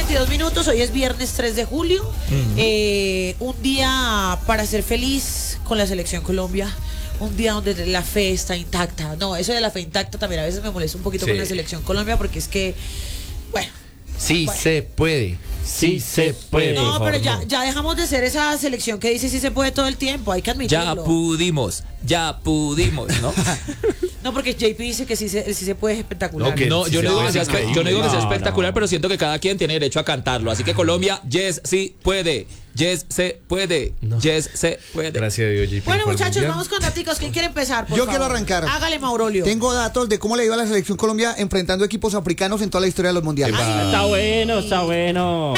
8:22, hoy es viernes 3 de julio, un día para ser feliz con la selección Colombia, un día donde la fe está intacta. No, eso de la fe intacta también a veces me molesta un poquito con la selección Colombia, porque es que, bueno. Sí, se puede. Sí se puede. No, pero ya dejamos de ser esa selección que dice sí se puede todo el tiempo, hay que admitirlo. Ya pudimos, ¿no? No, porque JP dice que sí se puede, es espectacular. No, yo no digo que sea espectacular, pero siento que cada quien tiene derecho a cantarlo. Así que Colombia, yes, sí puede. Yes, se puede. Yes, se puede. Gracias a Dios, JP. Bueno, muchachos, vamos con daticos. ¿Quién quiere empezar? Yo quiero arrancar. Hágale, Maurolio. Tengo datos de cómo le iba a la selección Colombia enfrentando equipos africanos en toda la historia de los mundiales. Está bueno.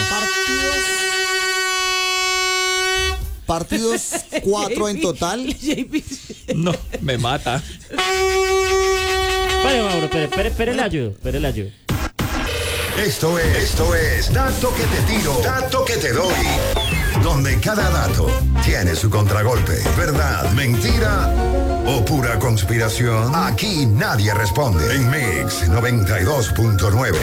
Partidos 4 en total. No, me mata. Vale, Mauro, espere, le ayudo. Esto es Dato que te tiro, Dato que te doy. Donde cada dato tiene su contragolpe. ¿Verdad? ¿Mentira? ¿O pura conspiración? Aquí nadie responde. En Mix 92.9.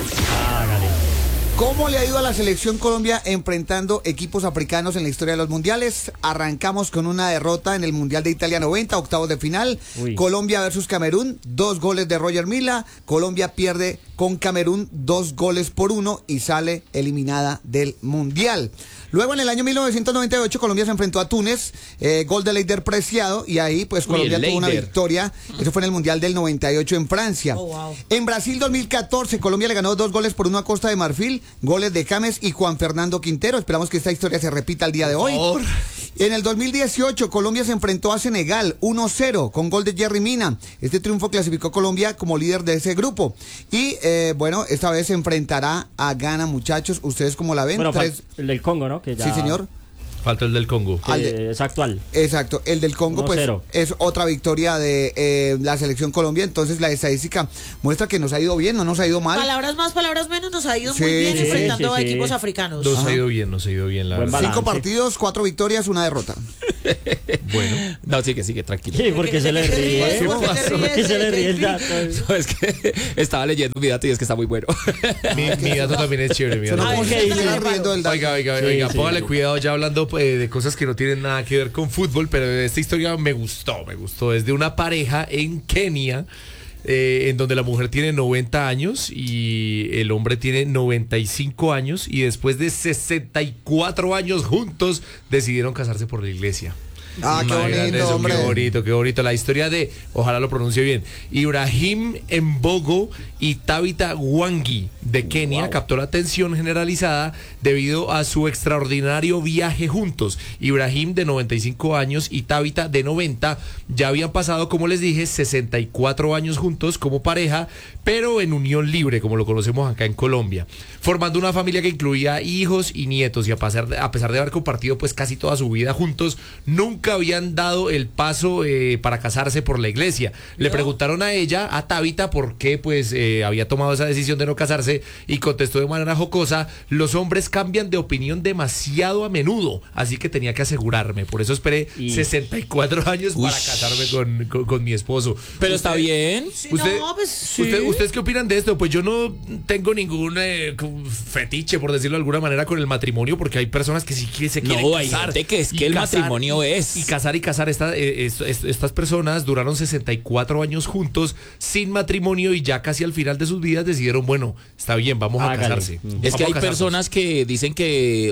¿Cómo le ha ido a la selección Colombia enfrentando equipos africanos en la historia de los mundiales? Arrancamos con una derrota en el Mundial de Italia 90, octavos de final. Colombia versus Camerún, 2 goles de Roger Milla. Colombia pierde con Camerún 2-1 y sale eliminada del Mundial. Luego en el año 1998 Colombia se enfrentó a Túnez, gol de Leider Preciado, y ahí pues Colombia tuvo una victoria. Eso fue en el Mundial del 98 en Francia. En Brasil 2014 Colombia le ganó 2-1 a Costa de Marfil, goles de James y Juan Fernando Quintero. Esperamos que esta historia se repita el día de hoy. En el 2018 Colombia se enfrentó a Senegal 1-0 con gol de Yerry Mina. Este triunfo clasificó a Colombia como líder de ese grupo. Y bueno, esta vez se enfrentará a Ghana, muchachos. ¿Ustedes cómo la ven? Bueno, el del Congo, ¿no? Que ya... Sí, señor. Falta el del Congo. Es actual. Exacto, el del Congo 1-0. pues es otra victoria de la selección Colombia. Entonces la estadística muestra que nos ha ido bien, no nos ha ido mal. Palabras más, palabras menos, nos ha ido muy bien enfrentando a equipos africanos. Nos ha ido bien, la verdad. 5 partidos, 4 victorias, 1 derrota. Bueno. No, sigue, tranquilo. Sí, porque se le ríe. ¿Qué se le ríe el dato? No, es que estaba leyendo mi dato y es que está muy bueno. Mi dato también es chévere. Oiga, póngale cuidado ya hablando de cosas que no tienen nada que ver con fútbol, pero esta historia me gustó. Es de una pareja en Kenia, en donde la mujer tiene 90 años y el hombre tiene 95 años, y después de 64 años juntos decidieron casarse por la iglesia. Qué bonito, hombre. Qué bonito. La historia de, ojalá lo pronuncie bien, Ibrahim Mbogo y Tabitha Wangi de Kenia captó la atención generalizada debido a su extraordinario viaje juntos. Ibrahim, de 95 años, y Tabitha, de 90, ya habían pasado, como les dije, 64 años juntos como pareja, pero en unión libre, como lo conocemos acá en Colombia, formando una familia que incluía hijos y nietos, y a pesar de haber compartido pues casi toda su vida juntos, nunca habían dado el paso para casarse por la iglesia. Le preguntaron a ella, a Tabitha, por qué pues había tomado esa decisión de no casarse, y contestó de manera jocosa: los hombres cambian de opinión demasiado a menudo, así que tenía que asegurarme, por eso esperé 64 años para casarme con mi esposo. Pero está bien. ¿Ustedes qué opinan de esto? Pues yo no tengo ningún fetiche, por decirlo de alguna manera, con el matrimonio, porque hay personas que sí que se quieren casar. Hay gente que es que el matrimonio es. Y casar. Estas personas duraron 64 años juntos sin matrimonio, y ya casi al final de sus vidas decidieron, bueno, está bien, vamos a casarse. Es que hay personas que dicen que,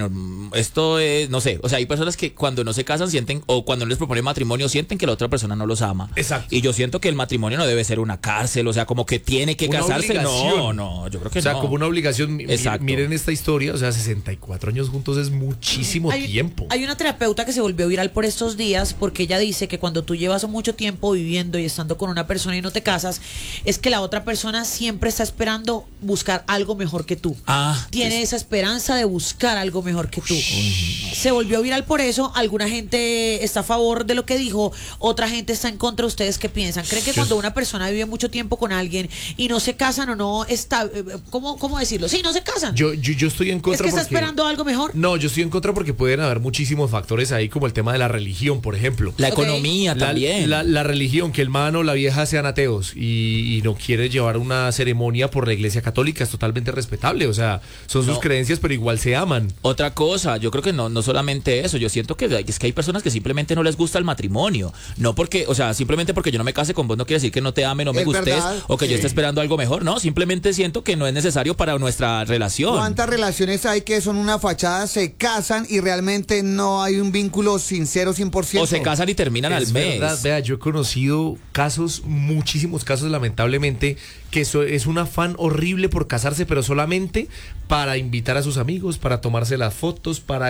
esto es, no sé, o sea, hay personas que cuando no se casan sienten, o cuando no les proponen matrimonio, sienten que la otra persona no los ama. Exacto. Y yo siento que el matrimonio no debe ser una cárcel, o sea, como que tiene que casarse. No, yo creo que no. O sea, como una obligación. Miren esta historia, o sea, 64 años juntos es muchísimo tiempo. Hay una terapeuta que se volvió viral por estos días, porque ella dice que cuando tú llevas mucho tiempo viviendo y estando con una persona y no te casas, es que la otra persona siempre está esperando buscar algo mejor que tú. Tiene esa esperanza de buscar algo mejor que tú. Se volvió viral por eso. Alguna gente está a favor de lo que dijo, otra gente está en contra. ¿Ustedes qué piensan? ¿Creen que cuando una persona vive mucho tiempo con alguien y no se casan o no está, ¿cómo decirlo? Sí, no se casan. Yo estoy en contra. ¿Es que está esperando algo mejor? No, yo estoy en contra porque pueden haber muchísimos factores ahí, como el tema de la la religión, por ejemplo. La Ok. economía también. La religión, que el man o la vieja sean ateos y no quiere llevar una ceremonia por la iglesia católica, es totalmente respetable. O sea, son sus No. creencias, pero igual se aman. Otra cosa, yo creo que no solamente eso, yo siento que es que hay personas que simplemente no les gusta el matrimonio, no porque, o sea, simplemente porque yo no me case con vos no quiere decir que no te ame, no me Es gustes verdad, o que yo sí. esté esperando algo mejor, no, simplemente siento que no es necesario para nuestra relación. ¿Cuántas relaciones hay que son una fachada, se casan y realmente no hay un vínculo sincero 100%? O se casan y terminan al Es mes. verdad, vea, yo he conocido casos, muchísimos casos lamentablemente, que eso es un afán horrible por casarse, pero solamente para invitar a sus amigos, para tomarse las fotos, para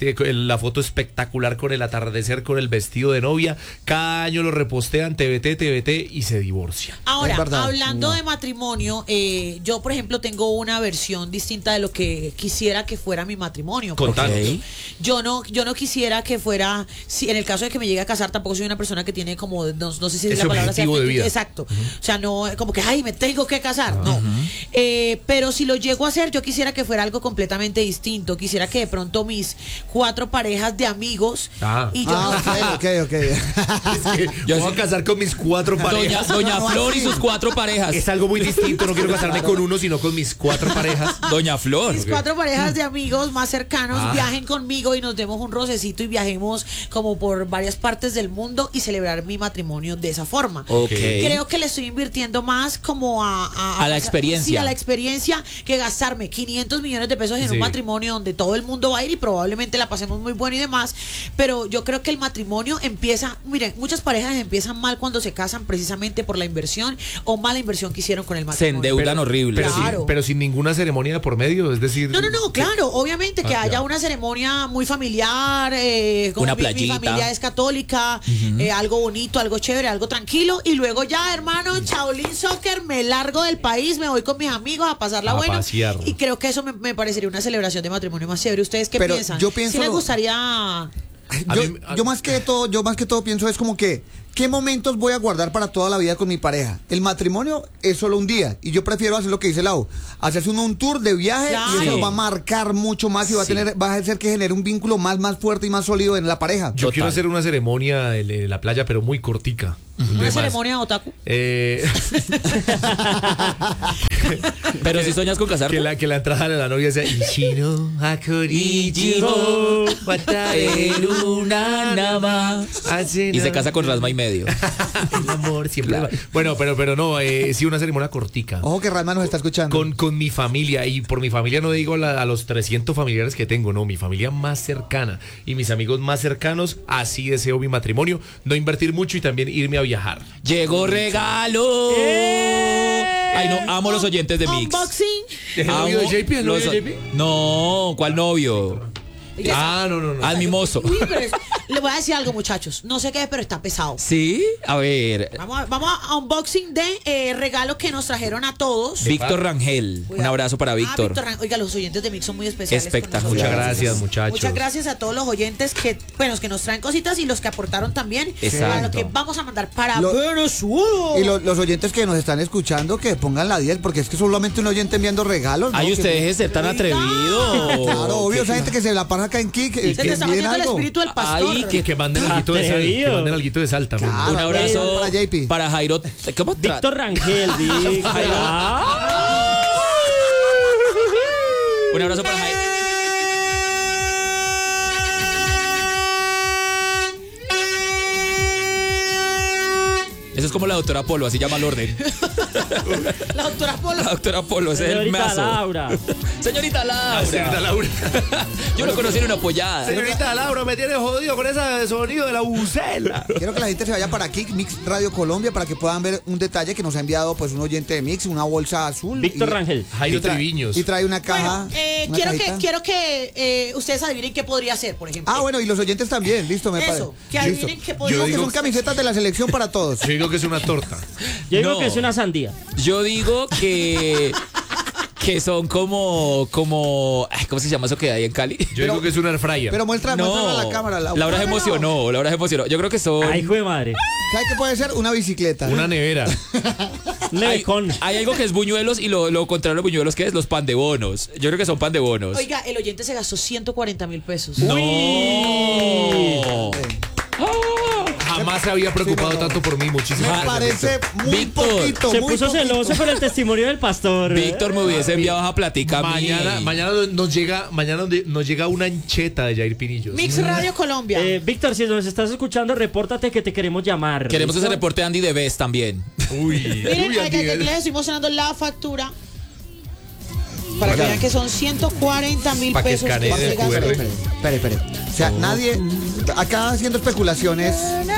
la foto espectacular con el atardecer, con el vestido de novia. Cada año lo repostean, TBT y se divorcian. Ahora, Es verdad. hablando No. de matrimonio, yo por ejemplo tengo una versión distinta de lo que quisiera que fuera mi matrimonio. Por Contanos. ejemplo. Yo no quisiera que fuera, si en el caso de que me llegue a casar, tampoco soy una persona que tiene como, no sé si Ese la palabra sea objetivo de vida. exacto. O sea, no como que, ay, me tengo que casar, no. Pero si lo llego a hacer, yo quisiera que fuera algo completamente distinto. Quisiera que de pronto mis 4 parejas de amigos y yo Ok. Es que Yo me voy a sí- casar con mis 4 parejas. Doña No, Flor y así. sus 4 parejas. Es algo muy distinto, no quiero casarme con uno, sino con mis 4 parejas. Doña Flor. mis 4 parejas de amigos más cercanos viajen conmigo y nos demos un rocecito y viajemos como por varias partes del mundo y celebrar mi matrimonio de esa forma. Ok. Creo que le estoy invirtiendo más como A la experiencia. Sí, a la experiencia que gastarme 500 millones de pesos en Sí. un matrimonio donde todo el mundo va a ir y probablemente la pasemos muy bueno y demás. Pero yo creo que el matrimonio empieza, miren, muchas parejas empiezan mal cuando se casan precisamente por la inversión o mala inversión que hicieron con el Se matrimonio. endeudan horrible. Pero, Claro. pero sin ninguna ceremonia de por medio, es decir... No, claro, obviamente que Ah, haya ya. una ceremonia muy familiar, como Una mi playita. familia es católica, algo bonito, algo chévere, algo tranquilo, y luego ya, hermano, Shaolin Soccer, me largo del país, me voy con mis amigos a pasarla A bueno, pasear. y creo que eso me parecería una celebración de matrimonio más chévere. ¿Ustedes qué Pero piensan? yo pienso ¿Sí les lo- gustaría? A Yo, mí- yo más que todo pienso es como que ¿qué momentos voy a guardar para toda la vida con mi pareja? El matrimonio es solo un día y yo prefiero hacer lo que dice Lau, hacerse un tour de viaje Claro. y eso Sí. va a marcar mucho más y va a hacer que genere un vínculo más fuerte y más sólido en la pareja. Yo Total. quiero hacer una ceremonia en la playa, pero muy cortica. ¿Una Además, ceremonia otaku? Pero si sueñas con casarte. que la entrada de la novia sea Ichino, Hakorichiho, Y se casa con rasma y medio. El amor siempre va. Bueno, pero no, sí una ceremonia cortica. Ojo que Rasma nos está escuchando. Con mi familia, y por mi familia no digo a los 300 familiares que tengo, no, mi familia más cercana y mis amigos más cercanos, así deseo mi matrimonio, no invertir mucho y también irme a viajar. Llegó regalo. Ay, no, amo los oyentes de Mix. Unboxing. ¿El novio de Amo JP? ¿El novio los- de JP? No, ¿cuál novio? No. Al mimoso. Uy, pero le voy a decir algo, muchachos. No sé qué es, pero está pesado. ¿Sí? A ver. Vamos a unboxing de regalos que nos trajeron a todos. Víctor Rangel. Un abrazo para Víctor. Oiga, los oyentes de Mix son muy especiales. con Espectacular. nosotros. Muchas gracias, muchachos. Muchas gracias a todos los oyentes los que nos traen cositas y los que aportaron también. Exacto. Para lo que vamos a mandar para Lo- Venezuela. Y los oyentes que nos están escuchando que pongan la 10 porque es que solamente un oyente enviando regalos. ¿no? Ay, Que- ustedes de ser tan atrevidos. Claro, obvio, esa gente que se la pasa acá en Kik. Se te está metiendo el espíritu del pastor. Ay, Que manden alguito de sal, que Atrevido. manden alguito de salta. Claro. Un abrazo Para JP. para Jairo. ¿Cómo Víctor Rangel, Víctor. Un abrazo para Jairo. Eso es como la doctora Polo, así llama el orden. La doctora Polo. La doctora Polo, ese es el Señorita mazo. Laura. Señorita Laura. Señorita Laura. Yo lo conocí en una apoyada. Señorita Laura, me tiene jodido con ese sonido de la bucela. Quiero que la gente se vaya para Kik, Mix Radio Colombia, para que puedan ver un detalle que nos ha enviado pues un oyente de Mix, una bolsa azul. Víctor y- Rangel. Jairo y trae- Triviños. Y trae una caja. Bueno, una cajita. quiero que ustedes adivinen qué podría ser, por ejemplo. Ah, bueno, y los oyentes también, listo, me parece. Eso, que adivinen qué podría Digo que ser. son camisetas de la selección para todos. Yo digo que es una torta. Yo digo No. que es una sandía. Yo digo que son como ay, ¿cómo se llama eso que hay en Cali? Yo digo que es un air fryer. Pero muéstrame a la cámara. Laura se emocionó. Yo creo que son Ay, hijo de madre. ¿Sabes qué puede ser? Una bicicleta. Una nevera. Levecón. Hay algo que es buñuelos y lo contrario a los buñuelos que es los pan de bonos. Yo creo que son pan de bonos. Oiga, el oyente se gastó 140.000 pesos. No. Jamás se había preocupado tanto por mí. Muchísimas Me gracias. parece muy Víctor, poquito. Se muy puso poquito. celoso por el testimonio del pastor. Víctor me hubiese enviado esa platica a mí. Mañana nos llega una ancheta de Jair Pinillos. Mix Radio Colombia. Víctor, si nos estás escuchando, repórtate que te queremos llamar. Queremos ese reporte de Andy de Best también. Uy, Miren, uy, aquí les estoy mostrando la factura para que vean que son 140.000 Pa' que pesos. escaneen se el gastó. QR. Espere. O sea, nadie. Acá haciendo especulaciones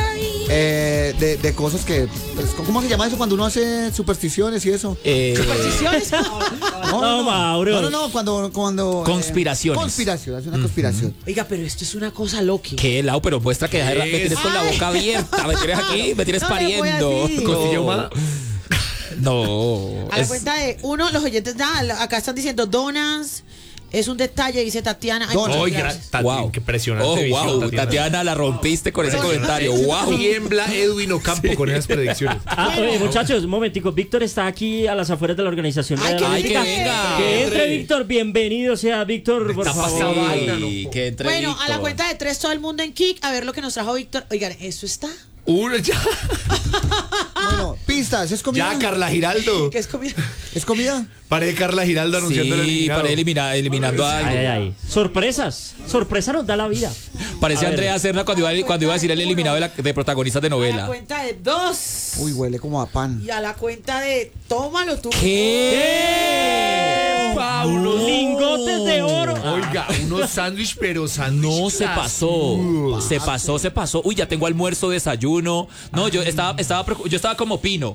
de cosas que. Pues, ¿cómo se llama eso cuando uno hace supersticiones y eso? ¿Supersticiones? No, Mauro. No, cuando Conspiraciones. Conspiración, hace una conspiración. Oiga, pero esto es una cosa loca. Qué helado, pero muestra que me tienes con la boca abierta. Me tienes aquí, me tienes No le voy a pariendo. decir. Costilla ahumada. No. A la cuenta de uno, los oyentes, acá están diciendo donas. Es un detalle, dice Tatiana. Ay, Donas. muchas Oye, gracias. Wow. qué impresionante Oh, visión, wow. Tatiana, la rompiste con ese comentario. Wow. Tiembla Edwin Ocampo con esas predicciones. Oye, muchachos, un momentico. Víctor está aquí a las afueras de la organización. Ay, que Ay, que venga. venga. Que entre, Víctor. Bienvenido sea, Víctor, por Está favor. pasando vaina, ¿no? Que entre Bueno, a la Víctor. cuenta de 3, todo el mundo en Kik, a ver lo que nos trajo Víctor. Oigan, eso está. Uno ya. Bueno, pistas, ¿es comida? Ya, Carla Giraldo. ¿Qué es comida? ¿Es comida? Paré Carla Giraldo anunciando el Sí, eliminado. para eliminando a Ay, algo. ay, ay. Sorpresas. Sorpresa nos da la vida. Parece A ver. Andrea Serna cuando iba a decir el eliminado de protagonistas de A la novela. cuenta de 2. Uy, huele como a pan. Y a la cuenta de tómalo tú. ¿Qué? Paulo, lingotes de oro. Oiga, unos sándwich, pero sándwich. No, se pasó. Uy, ya tengo almuerzo, desayuno. No, yo estaba como Pino.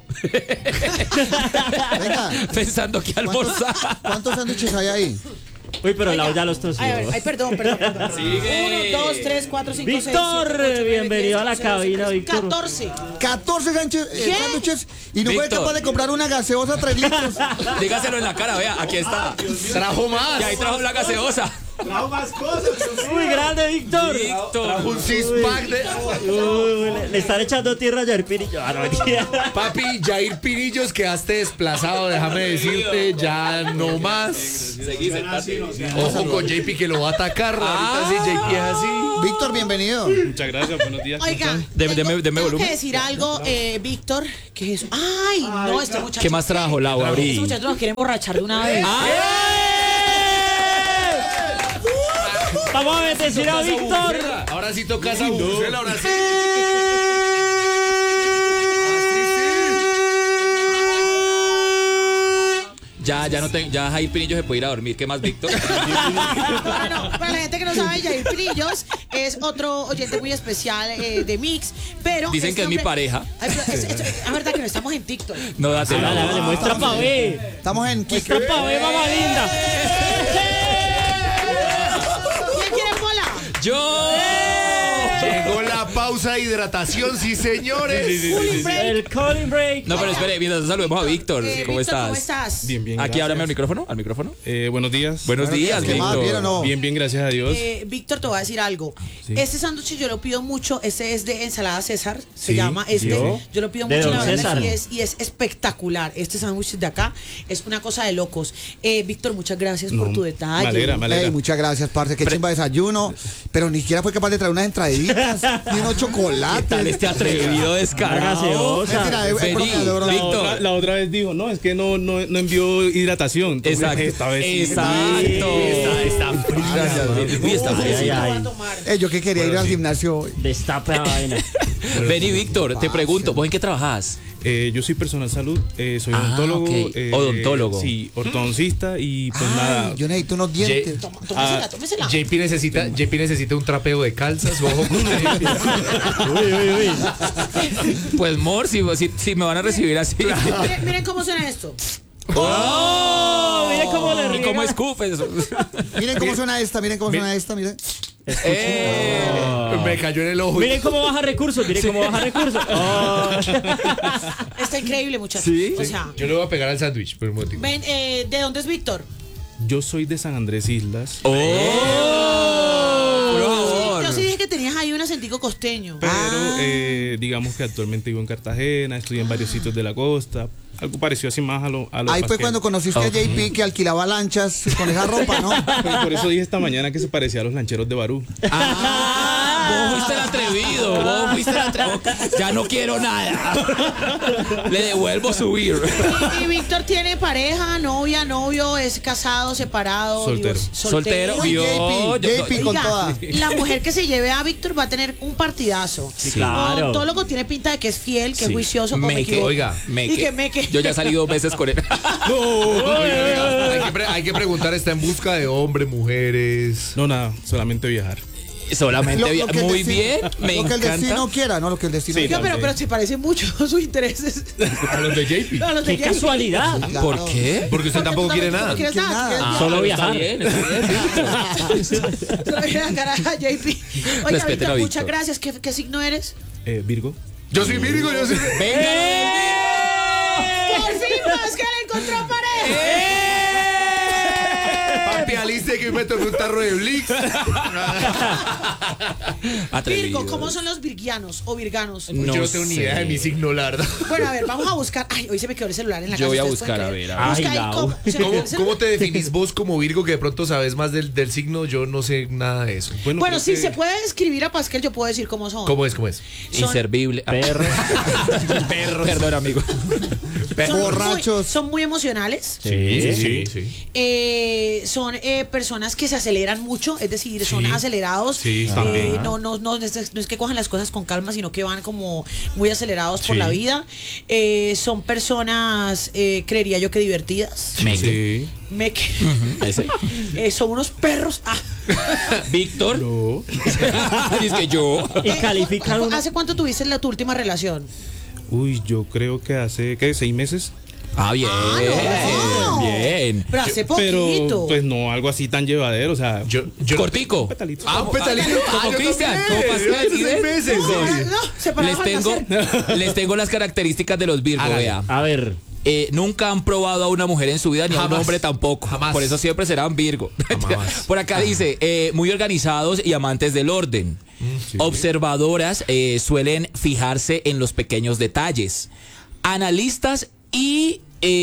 Venga, Pensando que almorzar. ¿cuántos sándwiches hay ahí? Uy, pero Lau ya los tosió. Ay, perdón. Sigue. 1, 2, 3, 4, 5, 6, 7, Víctor, 8, 9, bienvenido 10, a la 11, cabina, 12, Víctor. 14. 14 sándwiches y no fue Víctor. capaz de comprar una gaseosa 3 litros. Dígaselo en la cara, vea, aquí está. Trajo más. Y ahí trajo la gaseosa. Muy grande, Víctor. Trajo un six-pack de... Uy, le están echando tierra a Jair Pinillos. Ah, no, mentira. Papi, Jair Pinillos, quedaste desplazado, déjame decirte, ya no más. Ojo con JP que lo va a atacar. Ahorita sí, JP es así. Víctor, bienvenido. Muchas gracias, buenos días. Oiga, Deme tengo volumen. que decir algo, Víctor. ¿Qué es eso? Ay, no, este muchacho. ¿Qué más trajo, Lau? Este Abrí. muchacho nos quiere emborrachar de una vez. Vamos a bendecir a Víctor. Ahora sí toca esa bucela, ahora sí. Ya Jair Pinillo se puede ir a dormir. ¿Qué más, Víctor? Bueno, para la gente que no sabe, Jair Pinillos es otro oyente muy especial de Mix, pero... Dicen este que es mi hombre- pareja. Ay, pero es verdad que no estamos en TikTok. No, date Dale, muestra pa' ver. Estamos en Kik. Muestra pa' ver, mamá linda. ¿Quién quiere bola? ¡Yo! Llegó la pausa de hidratación, sí, señores. Cooling break. El calling break. No, pero espere, mientras saludemos a Víctor. ¿Cómo Víctor, estás? ¿cómo estás? Bien, bien. Aquí gracias. háblame al micrófono. ¿Al micrófono? Buenos días. Buenos días, ¿Qué más? ¿Bien o Víctor. no? Bien, bien, gracias a Dios. Víctor, te voy a decir algo. Sí. Este sándwich yo lo pido mucho. Este es de ensalada César. Se Sí, llama este. ¿yo? Yo lo pido De mucho, don la verdad, César. y es espectacular. Este sándwich de acá es una cosa de locos. Víctor, muchas gracias por No, tu detalle. me alegra. Ey, muchas gracias, parce. Qué chimba desayuno. Pero ni siquiera fue capaz de traer unas entraditas ni unos chocolates. Tal este atrevido La descarado. gaseosa. Mentira, es Vení, broma, de broma. Víctor. La otra vez dijo, no, es que no envió hidratación. Entonces, Exacto. Esta vez sí. Exacto. Está fría. Gracias. Uy, está Ay, fría. ay, Lo voy a ay. tomar. Yo que quería ir al gimnasio hoy. Destapa la vaina. Vení, Víctor, te pregunto, ¿vos en qué trabajas? Yo soy personal salud, soy Ah, odontólogo. ok. Odontólogo. Sí, ortodoncista y pues Ay, nada. yo necesito unos dientes. Tómesela, tómesela. JP necesita un trapeo de calzas. Ojo con Pues, Mor, si me van a recibir así. Miren cómo suena esto. ¡Oh! Mire cómo le ¿Y riega. cómo escupes? Miren cómo suena esta, miren cómo suena esta, miren. Me cayó en el ojo. Miren cómo baja recursos, miren cómo baja recursos. Oh. Está increíble, muchachos. ¿Sí? O sea, Yo le voy a pegar al sándwich por un motivo. ven, ¿de dónde es Víctor? Yo soy de San Andrés Islas. ¡Oh! Por favor. Yo sí dije que tenías ahí un acentico costeño. Pero digamos que actualmente vivo en Cartagena, estudié en varios sitios de la costa, algo parecido así más a lo Ahí fue Pasquel. cuando conociste a JP que alquilaba lanchas con esa ropa, ¿no? Por eso dije esta mañana que se parecía a los lancheros de Barú. Vos fuiste el atrevido, vos fuiste el atrevido. Ya no quiero nada. Le devuelvo subir. Y Víctor tiene pareja, novia, novio, es casado, separado. Soltero. Soltero, Uy, vio. JP con Oiga, toda. la mujer que se lleve a Víctor va a tener un partidazo. Sí, claro. Odontólogo tiene pinta de que es fiel, que es Sí. juicioso, como me Meque, equivoco. oiga, Y que meque. Yo ya he salido 2 veces con él. Hay que preguntar, ¿está en busca de hombres, mujeres? No, nada, solamente viajar. Solamente Lo que el muy destino- bien, me Lo que el destino encanta. quiera, ¿no? Lo que el destino Sí, quiera. Oiga, pero se parecen mucho sus intereses. A los de JP. A los de ¡Qué Jay. casualidad! Claro. ¿Por qué? Porque usted tampoco quiere tú nada. No quieres ¿Quiere nada. nada? tú quieres Solo Está viajar. bien, está bien. Solo quieres ganar a JP. Oiga, Respeten a Víctor, muchas Víctor. gracias. ¿Qué signo eres? Virgo. Yo soy Virgo, yo soy... ¡Venga! Por fin, Pascal encontró pareja. Papi, aliste que me tomé un tarro de Blix. Atrevido. Virgo, ¿cómo son los virgianos o virganos? No Yo no tengo ni sé. idea de mi signo, la verdad. Bueno, a ver, vamos a buscar. Ay, hoy se me quedó el celular en la Yo casa. voy a ¿ustedes buscar, pueden a creer? ver, a ver. Busca Ay, ahí Lau. cómo- se me quedó el celular. ¿Cómo te definís vos como Virgo, que de pronto sabes más del signo? Yo no sé nada de eso. Bueno, creo si que- se puede escribir a Pascal, yo puedo decir cómo son. ¿Cómo es? ¿Cómo es? Son- Inservible. Perro. Perro. Perdón, amigo. Son Borrachos. son muy emocionales. Sí. Son personas que se aceleran mucho, es decir, son Sí. acelerados. Sí, también. No es que cojan las cosas con calma, sino que van como muy acelerados por Sí. la vida. Son personas, creería yo que divertidas. Sí. Ese. Son unos perros. Ah. Víctor. No. Dice que yo. Y califican una... ¿Hace cuánto tuviste tu última relación? Uy, yo creo que hace, ¿qué? 6 meses. Ah, bien. no. Bien. Pero hace poquito. Pero, pues no, algo así tan llevadero, o sea. Yo Cortico. Petalito. Ah, un petalito. Como yo Cristian, también. como Pascal, Hace ¿sí 6 ven? meses. No, se paraban Les tengo las características de los Virgo, Hágale. vea. A ver. Nunca han probado a una mujer en su vida, ni a un Jamás. hombre tampoco. Jamás. Por eso siempre serán Virgo. Jamás. Por acá dice, muy organizados y amantes del orden. Observadoras, suelen fijarse en los pequeños detalles. Analistas y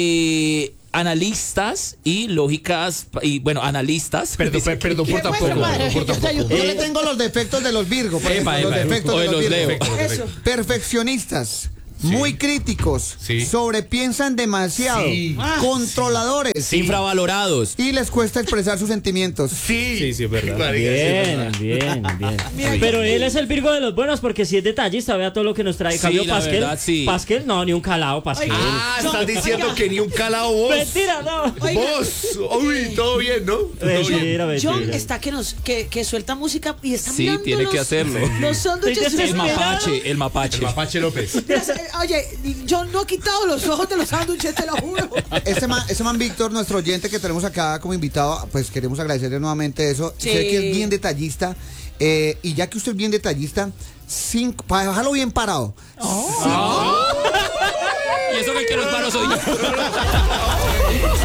lógicas y bueno, analistas. Perdón por tampoco. Por tampoco. Yo le tengo los defectos de los Virgo, por Epa, ejemplo, los epa, defectos o de de los los Virgo. Leo. Eso. Perfeccionistas, muy críticos, Sí. sobrepiensan demasiado, Sí. controladores Infravalorados. y les cuesta expresar sus sentimientos. Sí, Sí, es verdad. Marica, sí, es Bien, verdad. bien, bien. Pero él es el Virgo de los buenos porque si es detallista, vea todo lo que nos trae. Sí, Cambio la Pascal. verdad, sí. Pascal, no, ni un calado, Pascal. Ah, estás diciendo Oiga. que ni un calado vos. Mentira, no. Vos. Uy, todo bien, ¿no? Todo bien. Mentira, John mentira. está que suelta música y está Sí, mirando tiene que hacerlo. Los sándwiches Estoy El desesperado. mapache, el mapache. El Mapache López. Oye, yo no he quitado los ojos de los sándwiches, te lo juro. Ese man Víctor, nuestro oyente que tenemos acá como invitado, pues queremos agradecerle nuevamente eso. Sí. Sé que es bien detallista. Y ya que usted es bien detallista, para dejarlo bien parado, Y eso que el que los paros soy yo.